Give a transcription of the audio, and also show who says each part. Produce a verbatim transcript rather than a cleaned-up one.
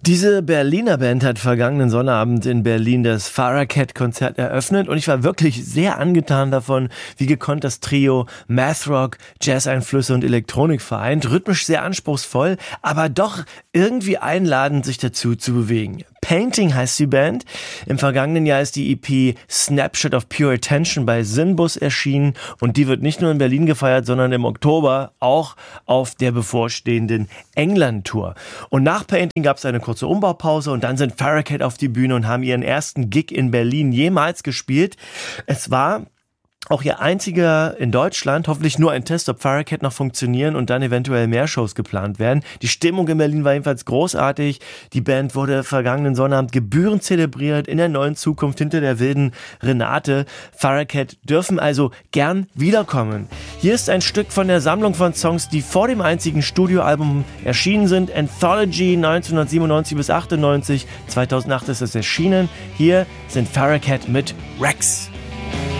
Speaker 1: Diese Berliner Band hat vergangenen Sonnabend in Berlin das Pharoah-Cat-Konzert eröffnet und ich war wirklich sehr angetan davon, wie gekonnt das Trio Mathrock, Jazz-Einflüsse und Elektronik vereint. Rhythmisch sehr anspruchsvoll, aber doch irgendwie einladend, sich dazu zu bewegen. Painting heißt die Band. Im vergangenen Jahr ist die E P Snapshot of Pure Attention bei Sinbus erschienen und die wird nicht nur in Berlin gefeiert, sondern im Oktober auch auf der bevorstehenden England-Tour. Und nach Painting gab es eine kurze Umbaupause und dann sind Pharoah-Cat auf die Bühne und haben ihren ersten Gig in Berlin jemals gespielt. Es war auch ihr einziger in Deutschland, hoffentlich nur ein Test, ob Pharoah-Cat noch funktionieren und dann eventuell mehr Shows geplant werden. Die Stimmung in Berlin war jedenfalls großartig. Die Band wurde vergangenen Sonnabend gebührend zelebriert in der neuen Zukunft hinter der wilden Renate. Pharoah-Cat dürfen also gern wiederkommen. Hier ist ein Stück von der Sammlung von Songs, die vor dem einzigen Studioalbum erschienen sind. Anthology neunzehnhundertsiebenundneunzig bis achtundneunzig. zweitausendacht ist es erschienen. Hier sind Pharoah-Cat mit Rex.